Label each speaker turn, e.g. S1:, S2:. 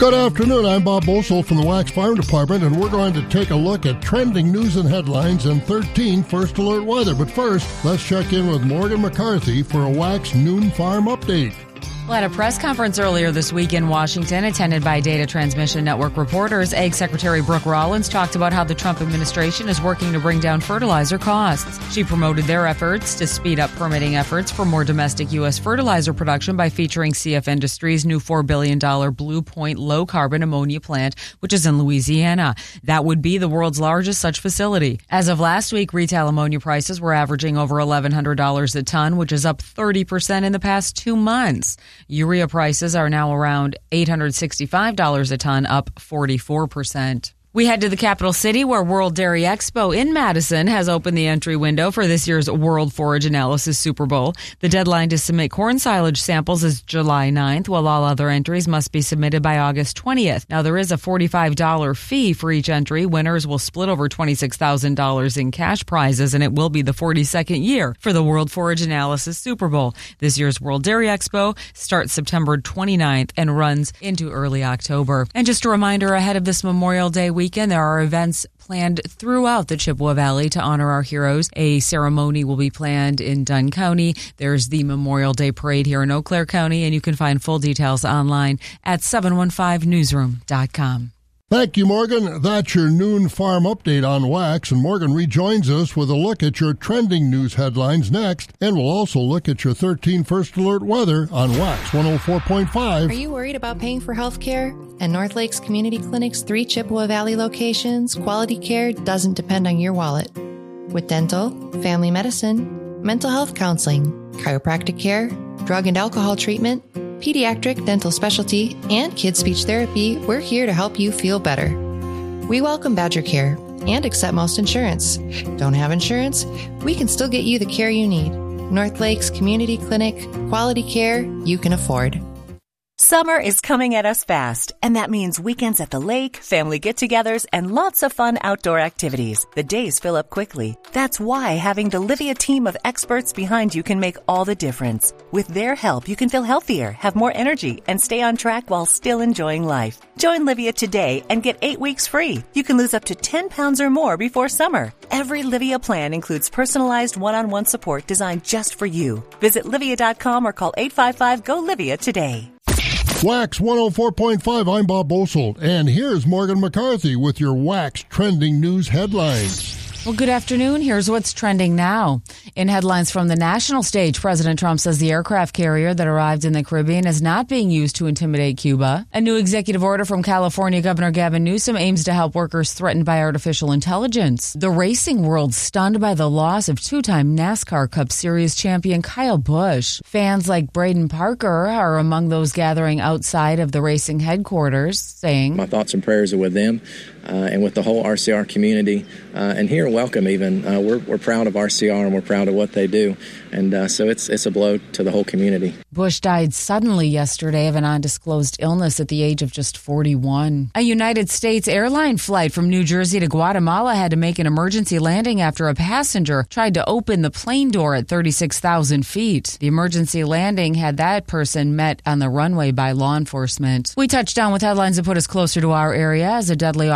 S1: Good afternoon, I'm Bob Bosold from the Wax Farm Department, and we're going to take a look at trending news and headlines and 13 First Alert weather. But first, let's check in with Morgan McCarthy for a Wax Noon Farm update.
S2: Well, at a press conference earlier this week in Washington, attended by Data Transmission Network reporters, Ag Secretary Brooke Rollins talked about how the Trump administration is working to bring down fertilizer costs. She promoted their efforts to speed up permitting efforts for more domestic U.S. fertilizer production by featuring CF Industries' new $4 billion Blue Point low-carbon ammonia plant, which is in Louisiana. That would be the world's largest such facility. As of last week, retail ammonia prices were averaging over $1,100 a ton, which is up 30% in the past 2 months. Urea prices are now around $865 a ton, up 44%. We head to the capital city where World Dairy Expo in Madison has opened the entry window for this year's World Forage Analysis Super Bowl. The deadline to submit corn silage samples is July 9th, while all other entries must be submitted by August 20th. Now, there is a $45 fee for each entry. Winners will split over $26,000 in cash prizes, and it will be the 42nd year for the World Forage Analysis Super Bowl. This year's World Dairy Expo starts September 29th and runs into early October. And just a reminder, ahead of this Memorial Day weekend, there are events planned throughout the Chippewa Valley to honor our heroes. A ceremony will be planned in Dunn County. There's the Memorial Day Parade here in Eau Claire County, and you can find full details online at 715newsroom.com.
S1: Thank you, Morgan. That's your noon farm update on Wax, and Morgan rejoins us with a look at your trending news headlines next, and we'll also look at your 13 First Alert weather on Wax 104.5.
S3: Are you worried about paying for health care? At North Lakes Community Clinic's 3 Chippewa Valley locations, quality care doesn't depend on your wallet. With dental, family medicine, mental health counseling, chiropractic care, drug and alcohol treatment, pediatric dental specialty, and kids speech therapy, we're here to help you feel better. We welcome Badger Care and accept most insurance. Don't have insurance? We can still get you the care you need. North Lakes Community Clinic, quality care you can afford.
S4: Summer is coming at us fast, and that means weekends at the lake, family get-togethers, and lots of fun outdoor activities. The days fill up quickly. That's why having the Livea team of experts behind you can make all the difference. With their help, you can feel healthier, have more energy, and stay on track while still enjoying life. Join Livea today and get 8 weeks free. You can lose up to 10 pounds or more before summer. Every Livea plan includes personalized one-on-one support designed just for you. Visit Livea.com or call 855-GO-LIVEA today.
S1: Wax 104.5, I'm Bob Bosold, and here's Morgan McCarthy with your Wax trending news headlines.
S2: Well, good afternoon. Here's what's trending now. In headlines from the national stage, President Trump says the aircraft carrier that arrived in the Caribbean is not being used to intimidate Cuba. A new executive order from California Governor Gavin Newsom aims to help workers threatened by artificial intelligence. The racing world stunned by the loss of two-time NASCAR Cup Series champion Kyle Busch. Fans like Braden Parker are among those gathering outside of the racing headquarters, saying,
S5: "My thoughts and prayers are with them and with the whole RCR community. And here, welcome even. We're proud of RCR and we're proud of what they do. And so it's a blow to the whole community."
S2: Bush died suddenly yesterday of an undisclosed illness at the age of just 41. A United States airline flight from New Jersey to Guatemala had to make an emergency landing after a passenger tried to open the plane door at 36,000 feet. The emergency landing had that person met on the runway by law enforcement. We touched down with headlines that put us closer to our area as a deadly